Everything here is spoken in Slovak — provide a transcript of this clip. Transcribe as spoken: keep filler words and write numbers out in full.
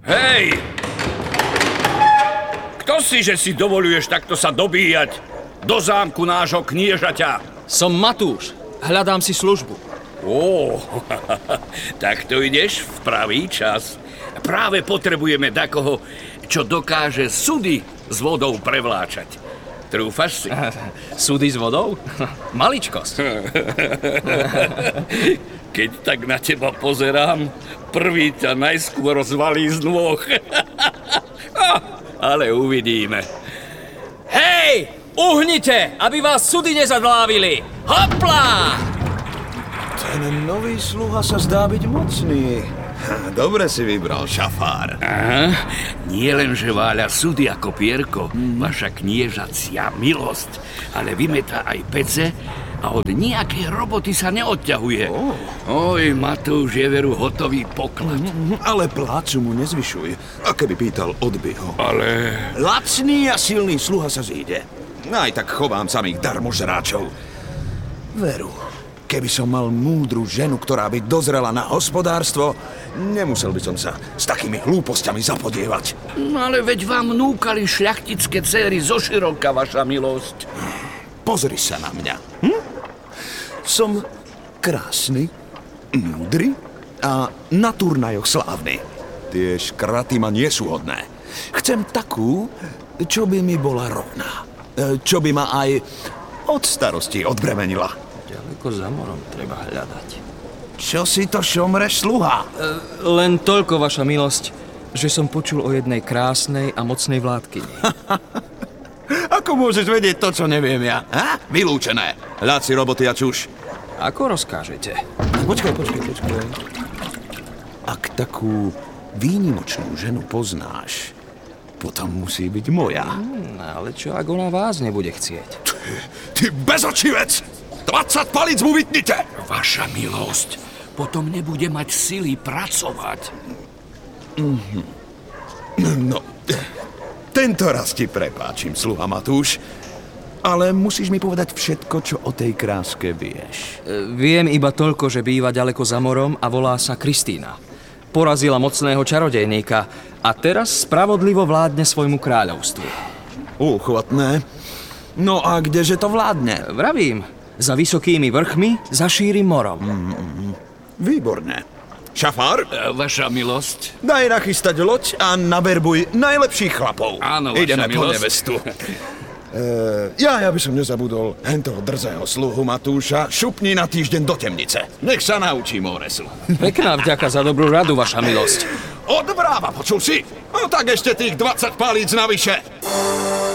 Hej! Kto si, že si dovoluješ takto sa dobíjať do zámku nášho kniežaťa? Som Matúš. Hľadám si službu. Ó, tak to ideš v pravý čas. Práve potrebujeme takoho, čo dokáže sudy s vodou prevláčať. Trúfaš si? Súdy s vodou? Maličkosť. Keď tak na teba pozerám, prvý ťa najskôr zvalí z nôh. Ale uvidíme. Hej! Uhnite, aby vás sudy nezadlávili! Hopla! Ten nový sluha sa zdá byť mocný. Dobre si vybral, šafár. Aha, nie len, že váľa sudy ako pierko, mm. vaša kniežacia milosť, ale vymetá aj pece a od nejakej roboty sa neodťahuje. Oh. Oj, Matúš je veru hotový poklad. Mm, ale plácu mu nezvyšuj, a keby pýtal, odby ho. Ale... Lacný a silný sluha sa zíde. Aj tak chovám samých darmožráčov. Veru, keby som mal múdru ženu, ktorá by dozrela na hospodárstvo, nemusel by som sa s takými hlúpostiami zapodievať. No ale veď vám núkali šľachtické céry zoširoka, vaša milosť. Pozri sa na mňa. Hm? Som krásny, múdry a na turnajoch slávny. Tie škraty ma nie sú hodné. Chcem takú, čo by mi bola rovná. Čo by ma aj od starosti odbremenila. Ďaleko za morom treba hľadať. Čo si to šomreš, sluha? E, len toľko, vaša milosť, že som počul o jednej krásnej a mocnej vládkyni. Ako môžeš vedieť to, čo neviem ja? Ha? Vylúčené. Hľad si roboty a čuš. Ako rozkážete? Počkaj, počkaj, počkaj. Ak takú výnimočnú ženu poznáš, potom musí byť moja. Hmm, ale čo, ak ona vás nebude chcieť? Ty, ty bezočivec! dvadsať palíc mu vytnite! Vaša milosť, potom nebude mať sily pracovať. Mm-hmm. No, tento raz ti prepáčim, sluha Matúš, ale musíš mi povedať všetko, čo o tej kráske vieš. E, viem iba toľko, že býva ďaleko za morom a volá sa Kristína. Porazila mocného čarodejníka a teraz spravodlivo vládne svojmu kráľovstvu. Úchvatné. No a kdeže to vládne? Vravím, za vysokými vrchmi, za šírim morom. Mm-hmm. Výborné. Šafár? E, vaša milosť. Daj nachystať loď a naverbuj najlepších chlapov. Áno, vaša Ideme milosť. po nevestu. Uh, ja, ja by som nezabudol hentoho drzého sluhu Matúša. Šupni na týždeň do temnice. Nech sa naučí Móresu. Pekná vďaka za dobrú radu, vaša milosť. Odbráva, počul si? No tak ešte tých dvadsať palíc navyše.